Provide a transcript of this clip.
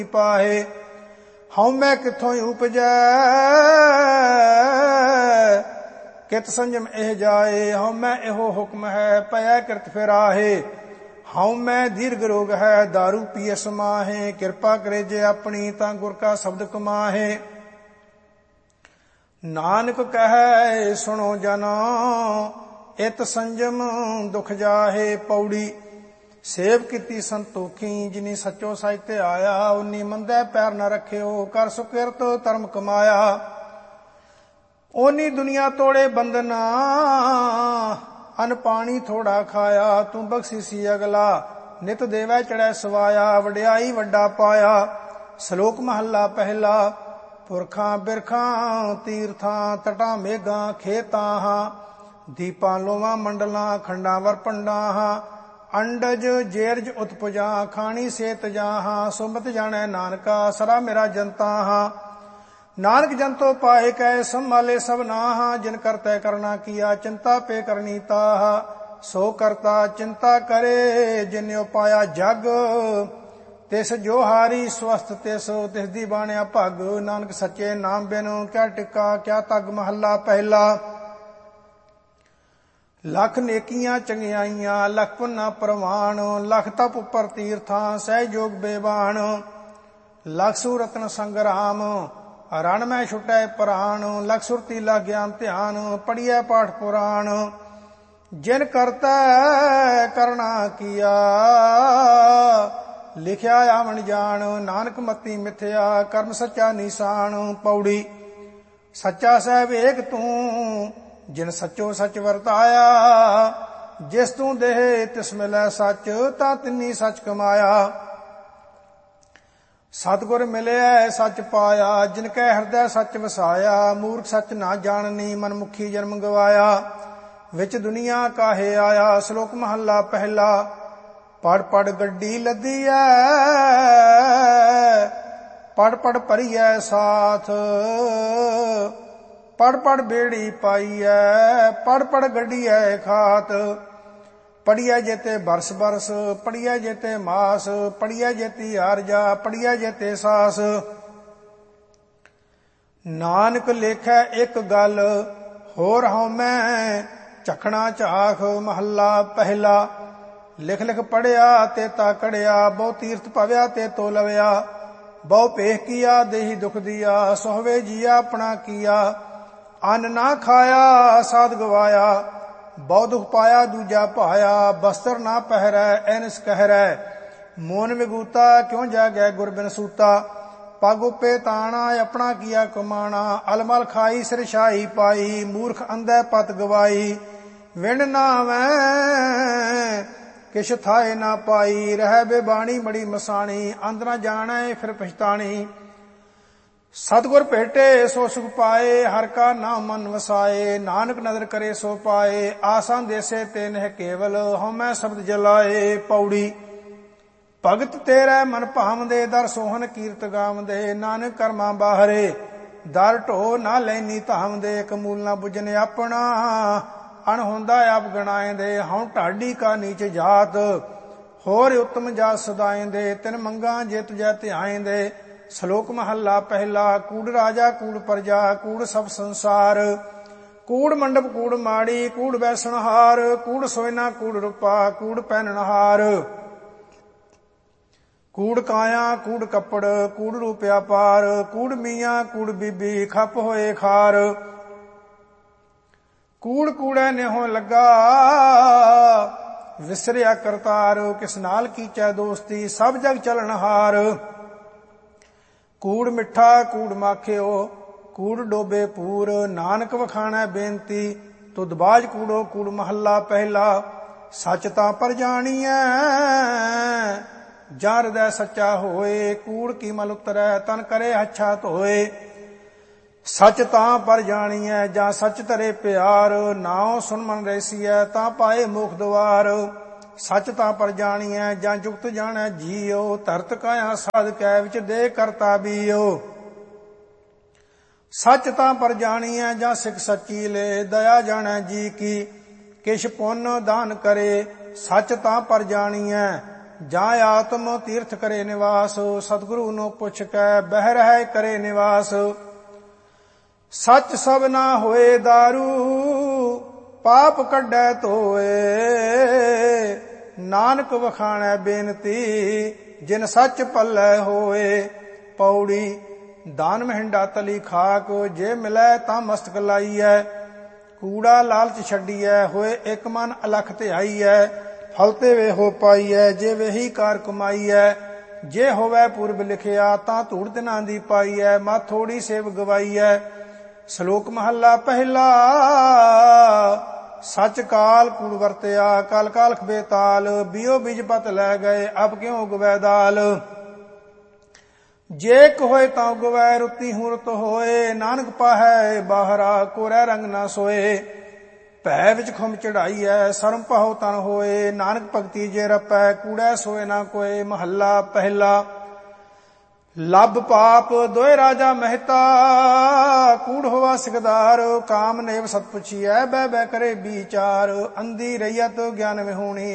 ਪਾਹੇ। ਹਉਮੈ ਕਿੱਥੋਂ ਉਪਜੈ ਕਿਤ ਸੰਜਮ ਇਹ ਜਾਏ। ਹਉਮੈ ਇਹੋ ਹੁਕਮ ਹੈ ਭਇਐ ਕਿਰਤ ਫਿਰਾਹੇ। ਹਉਮੈ ਦੀਰਘ ਰੋਗ ਹੈ ਦਾਰੂ ਪੀਐ ਸਮਾਹੇ। ਕਿਰਪਾ ਕਰੇ ਜੇ ਆਪਣੀ ਤਾਂ ਗੁਰ ਕਾ ਸ਼ਬਦ ਕਮਾਹੇ। ਨਾਨਕ ਕਹੈ ਸੁਣੋ ਜਨੋ ਇਤ ਸੰਜਮ ਦੁਖ ਜਾਹੇ। ਪੌੜੀ ਸੇਵ ਕੀਤੀ ਸੰਤੋਖੀ ਜਿਨੀ ਸੱਚੋ ਸਚ ਤੇ ਆਇਆ। ਉਨੀ ਮੰਦੈ ਪੈਰ ਨ ਰੱਖਿਓ ਕਰ ਸੁਕਿਰਤ ਧਰਮ ਕਮਾਇਆ। ਓਨੀ ਦੁਨੀਆ ਤੋੜੇ ਬੰਧਨਾ ਅਨ ਪਾਣੀ ਥੋੜਾ ਖਾਇਆ। ਤੂੰ ਬਖਸ਼ੀਸੀ ਅਗਲਾ ਨਿਤ ਦੇਵੈ ਚੜੈ ਸਵਾਇਆ। ਵਡਿਆਈ ਵੱਡਾ ਪਾਇਆ। ਸ਼ਲੋਕ ਮਹੱਲਾ ਪਹਿਲਾ। ਪੁਰਖਾਂ ਬਿਰਖਾਂ ਤੀਰਥਾਂ ਤਟਾਂ ਮੇਘਾਂ ਖੇਤਾਂ ਹਾਂ। ਦੀਪਾਂ ਲੋਵਾਂ ਮੰਡਲਾਂ ਖੰਡਾਂ ਵਰ ਪੰਡਾਂ ਹਾਂ। ਅੰਡਜ ਜੇਰਜ ਉਤਪਜਾਂ ਖਾਣੀ ਸੇਤ ਜਾਹਾਂ। ਸੁਮਤ ਜਾਣੈ ਨਾਨਕਾ ਸਰਾ ਮੇਰਾ ਜਨਤਾ ਹਾਂ। ਨਾਨਕ ਜਨਤੋ ਪਾਏ ਕੈ ਸੰਭਾਲੇ ਸਭਨਾ ਹਾਂ। ਜਿਨ ਕਰਤੈ ਕਰਨਾ ਕੀਆ ਚਿੰਤਾ ਪੇ ਕਰਨੀ ਤਾਹ। ਸੋ ਕਰਤਾ ਚਿੰਤਾ ਕਰੇ ਜਿਨਿ ਪਾਇਆ ਜਗ। ਤਿਸ ਜੋ ਹਾਰੀ ਸਵਸਥ ਤਿਸ ਦੀ ਬਾਣਿਆ ਭਗ। ਨਾਨਕ ਸੱਚੇ ਨਾਮ ਬਿਨ ਕਿਆ ਟਿੱਕਾ ਕਿਆ ਤਗ। ਮਹੱਲਾ ਪਹਿਲਾ। ਲੱਖ ਨੇਕੀਆਂ ਚੰਗਿਆਈਆਂ ਲੱਖ ਪੁੰਨਾ ਪ੍ਰਵਾਨ। ਲੱਖ ਤਪ ਉੱਪਰ ਤੀਰਥਾਂ ਸਹਿ ਜੋਗ ਬੇਬਾਨ। ਲੱਖ ਸੂਰਤਨ ਸੰਗਰਾਮ ਰਣ ਮੈਂ ਛੁਟੈ ਪ੍ਰਾਣ। ਲੱਖ ਸੁਰਤੀ ਲੱਖ ਗਿਆਨ ਧਿਆਨ ਪੜੀਐ ਪਾਠ ਪੁਰਾਣ। ਜਿਨ ਕਰਤੈ ਕਰਣਾ ਕੀਆ ਲਿਖਿਆ ਆਵਣ ਜਾਣ। ਨਾਨਕ ਮਤੀ ਮਿਥਿਆ ਕਰਮ ਸੱਚਾ ਨਿਸ਼ਾਨ। ਪੌੜੀ ਸੱਚਾ ਸਹਿਬ ਏਕ ਤੂੰ ਜਿਨ ਸੱਚੋ ਸੱਚ ਵਰਤਾਇਆ। ਜਿਸ ਤੂੰ ਦੇਹ ਤਿਸ ਮਿਲੈ ਸੱਚ ਤਾਂ ਤਿੰਨੀ ਸੱਚ ਕਮਾਇਆ। ਸਤਿਗੁਰ ਮਿਲਿਆ ਸੱਚ ਪਾਇਆ ਜਿਨ ਕੈ ਹਿਰਦੈ ਸੱਚ ਵਸਾਇਆ। ਮੂਰਖ ਸੱਚ ਨਾ ਜਾਣਨੀ ਮਨਮੁਖੀ ਜਨਮ ਗਵਾਇਆ। ਵਿੱਚ ਦੁਨੀਆ ਕਾਹੇ ਆਇਆ। ਸ਼ਲੋਕ ਮਹੱਲਾ ਪਹਿਲਾ। ਪੜ ਪੜ ਗੱਡੀ ਲੱਦੀਐ ਪੜ ਪੜ ਭਰੀਐ ਸਾਥ। ਪੜ ਪੜ ਬੇੜੀ ਪਾਈਐ ਪੜ ਪੜ ਗੱਡੀਐ ਖਾਤ। ਪੜੀਐ ਜੇਤੇ ਬਰਸ ਬਰਸ ਪੜੀਐ ਜੇਤੇ ਮਾਸ। ਪੜੀਐ ਜੇਤੀ ਆਰਜਾ ਪੜੀਐ ਜੇਤੇ ਸਾਸ। ਨਾਨਕ ਲੇਖੈ ਇੱਕ ਗੱਲ ਹੋਰ ਹਉਮੈ ਝਖਣਾ ਝਾਖ। ਮਹੱਲਾ ਪਹਿਲਾ। ਲਿਖ ਲਿਖ ਪੜਿਆ ਤੇ ਤਾ ਕੜਿਆ। ਬਹੁ ਤੀਰਥ ਭਵਿਆ ਤੇ ਤੋ ਲਵਿਆ। ਬਹੁ ਭੇਖ ਕੀਆ ਦੇਹੀ ਦੁਖ ਦੀਆ। ਸੋਹਵੇ ਜੀਆ ਆਪਣਾ ਕੀਆ। ਅੰਨ ਨਾ ਖਾਇਆ ਸਾਧ ਗਵਾਇਆ। ਬਹੁ ਦੁਖ ਪਾਇਆ ਦੂਜਾ ਭਾਇਆ। ਬਸਤਰ ਨਾ ਪਹਿਰੈ ਐਨਸ ਕਹਿਰੈ। ਮੋਨ ਵਿਗੂਤਾ ਕਿਉਂ ਜਾਗੈ ਗੁਰ ਬਿਨ ਸੂਤਾ। ਪਗ ਉਪੇ ਤਾਣਾ ਆਪਣਾ ਕੀਆ ਕਮਾਣਾ। ਅਲਮਲ ਖਾਈ ਸਿਰ ਛਾਈ ਪਾਈ। ਮੂਰਖ ਅੰਧੈ ਪਤ ਗਵਾਈ। ਵਿਣ ਨਾ ਵੈ ਕਿਛ ਥਾਏ ਨਾ ਪਾਈ। ਰਹਿ ਬੇਬਾਣੀ ਮੜੀ ਮਸਾਣੀ। ਅੰਧ ਨਾ ਜਾਣੈ ਫਿਰ ਪਛਤਾਣੀ। ਸਤਿਗੁਰ ਭੇਟੇ ਸੋ ਸੁਖ ਪਾਏ। ਹਰ ਕਾ ਨਾਮ ਮਨ ਵਸਾਏ। ਨਾਨਕ ਨਦਰ ਕਰੇ ਸੋ ਪਾਏ। ਆਸਾਂ ਦੇਸੇ ਤੇ ਨਹਿ ਕੇਵਲ ਹਉਮੈ ਸ਼ਬਦ ਜਲਾਏ। ਪੌੜੀ ਭਗਤ ਤੇਰੇ ਮਨ ਭਾਵਦੇ ਦਰ ਸੋਹਨ ਕੀਰਤ ਗਾਵਦੇ। ਨਾਨਕ ਕਰਮਾਂ ਬਾਹਰੇ ਦਰ ਢੋ ਨਾ ਲੈਨੀ ਧਾਵਦੇ। ਕਮੂਲ ਨਾ ਬੁਝਨ ਆਪਣਾ ਅਣ ਹੁੰਦਾ ਆਪ ਗਣਾਏਂਦੇ। ਹਉ ਢਾਡੀ ਕਾ ਨੀਚ ਜਾਤ ਹੋਰ ਉਤਮ ਜਾਤ ਸਦਾਏਂਦੇ। ਤਿਨ ਮੰਗਾ ਜੇ ਤੁਜੈ ਧਿਆਏਂਦੇ। ਸ਼ਲੋਕ ਮਹੱਲਾ ਪਹਿਲਾ। ਕੂੜ ਰਾਜਾ ਕੂੜ ਪ੍ਰਜਾ ਕੂੜ ਸਭ ਸੰਸਾਰ। ਕੂੜ ਮੰਡਪ ਕੂੜ ਮਾੜੀ ਕੂੜ ਬੈਸਣਹਾਰ। ਕੂੜ ਸੋਇਨਾ ਕੂੜ ਰੂਪਾ ਕੂੜ ਪਹਿਨਣਹਾਰ। ਕੂੜ ਕਾਇਆ ਕੂੜ ਕੱਪੜ ਕੂੜ ਰੂਪਿਆ ਪਾਰ। ਕੂੜ ਮੀਆਂ ਕੂੜ ਬੀਬੀ ਖੱਪ ਹੋਏ ਖਾਰ। ਕੂੜ ਕੂੜੈ ਨਿਹੋ ਲੱਗਾ ਵਿਸਰਿਆ ਕਰਤਾਰ। ਕਿਸ ਨਾਲ ਕੀਚੈ ਦੋਸਤੀ ਸਭ ਜਗ ਚਲਣਹਾਰ। ਕੂੜ ਮਿੱਠਾ ਕੂੜ ਮਾਖਿਓ ਕੂੜ ਡੋਬੇ ਪੂਰ। ਨਾਨਕ ਵਖਾਣੈ ਬੇਨਤੀ ਤੁਧ ਬਾਝ ਕੂੜੋ ਕੂੜ। ਮਹੱਲਾ ਪਹਿਲਾ। ਸੱਚ ਤਾਂ ਪਰ ਜਾਣੀਐ ਜਾਂ ਹਿਰਦੈ ਸੱਚਾ ਹੋਏ। ਕੂੜ ਕੀ ਮਲ ਉਤਰੈ ਤਨ ਕਰੇ ਹੱਛਾ ਧੋਏ। ਸੱਚ ਤਾਂ ਪਰ ਜਾਣੀਐ ਜਾਂ ਸੱਚ ਧਰੇ ਪਿਆਰ। ਨਾਉ ਸੁਨ ਮਨ ਰੈਸੀਐ ਤਾਂ ਪਾਏ ਮੋਖ ਦੁਆਰ। ਸੱਚ ਤਾਂ ਪਰ ਜਾਣੀਐ ਜਾਂ ਜੁਗਤ ਜਾਣੈ ਜੀਉ। ਧਰਤ ਕਾਇਆ ਸਾਧ ਕੈ ਵਿੱਚ ਦੇ ਕਰਤਾ ਬੀਉ। ਸੱਚ ਤਾਂ ਪਰ ਜਾਣੀਐ ਜਾਂ ਸਿੱਖ ਸੱਚੀ ਲੈ। ਦਇਆ ਜਾਣੈ ਜੀ ਕੀ ਕਿਛ ਪੁੰਨ ਦਾਨ ਕਰੇ। ਸੱਚ ਤਾਂ ਪਰ ਜਾਣੀਐ ਜਾਂ ਆਤਮ ਤੀਰਥ ਕਰੇ ਨਿਵਾਸ। ਸਤਿਗੁਰੂ ਨੂੰ ਪੁੱਛ ਕੈ ਬਹਿ ਰਹਿ ਕਰੇ ਨਿਵਾਸ। ਸੱਚ ਸਭ ਨਾ ਹੋਏ ਦਾਰੂ ਪਾਪ ਕੱਢੈ ਧੋਏ। ਨਾਨਕ ਵਖਾਣੈ ਬੇਨਤੀ ਜਿਨ ਸੱਚ ਪੱਲੇ ਹੋਏ। ਪੌੜੀ ਦਾਨ ਮਹਿੰਡਾ ਤਲੀ ਖਾਕ ਜੇ ਮਿਲੈ ਤਾਂ ਮਸਤਕ ਲਾਈਐ। ਕੂੜਾ ਲਾਲਚ ਛੱਡੀਐ ਹੋਏ ਇੱਕ ਮਨ ਅਲਖ ਧਿਆਈਐ। ਫਲ ਤੇ ਵੇਹੋ ਪਾਈਐ ਜੇ ਵੇਹੀ ਕਾਰ ਕਮਾਈਐ। ਜੇ ਹੋਵੈ ਪੂਰਬ ਲਿਖਿਆ ਤਾਂ ਧੂੜ ਦਿਨਾਂ ਦੀ ਪਾਈਐ। ਮਾ ਥੋੜੀ ਸੇਵ ਗਵਾਈਐ। ਸ਼ਲੋਕ ਮਹੱਲਾ ਪਹਿਲਾ। ਸੱਚ ਕਾਲ ਕੂੜ ਵਰਤਿਆ ਕਾਲ ਕਾਲਖ ਬੇਤਾਲ। ਬਿਓ ਬੀਜ ਪਤ ਲੈ ਗਏ ਅਬ ਕਿਉ ਉਗਵੈ ਦਾਲ। ਜੇ ਕ ਹੋਏ ਤਾਂ ਉਗਵੈ ਰੁੱਤੀ ਹੂੰ ਰੁੱਤ ਹੋਏ। ਨਾਨਕ ਪਾਹੈ ਬਾਹਰਾ ਕੋਰੈ ਰੰਗ ਨਾ ਸੋਏ। ਭੈ ਵਿੱਚ ਖੁੰਮ ਚੜਾਈਐ ਸਰਮ ਪਾਹੋ ਤਨ ਹੋਏ। ਨਾਨਕ ਭਗਤੀ ਜੇ ਰਪੈ ਕੂੜੈ ਸੋਏ ਨਾ ਕੋਏ। ਮਹੱਲਾ ਪਹਿਲਾ। ਲੱਭ ਪਾਪ ਦੋਇ ਰਾਜਾ ਮਹਿਤਾ ਕੂੜ ਹੋਵਾ ਸਿਕਦਾਰ। ਕਾਮ ਨੇਵ ਸਤ ਪੁੱਛੀਐ ਬਹਿ ਬਹਿ ਕਰੇ ਵਿਚਾਰ। ਅੰਧੀ ਰਈਅਤ ਗਿਆਨ ਵਿਹੂਣੀ